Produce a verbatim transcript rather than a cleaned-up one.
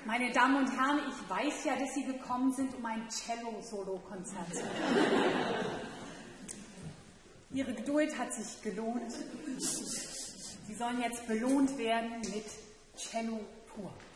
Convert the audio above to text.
Meine Damen und Herren, ich weiß ja, dass Sie gekommen sind, um ein Cello-Solo-Konzert zu hören. Ihre Geduld hat sich gelohnt. Sie sollen jetzt belohnt werden mit Cello pur.